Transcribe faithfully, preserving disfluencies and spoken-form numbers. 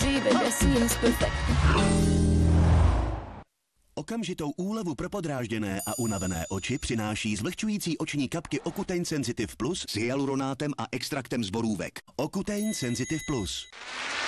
baby, that seems perfect. Okamžitou úlevu pro podrážděné a unavené oči přináší zvlhčující oční kapky Ocutein Sensitive Plus s hyaluronátem a extraktem z borůvek. Ocutein Sensitive Plus.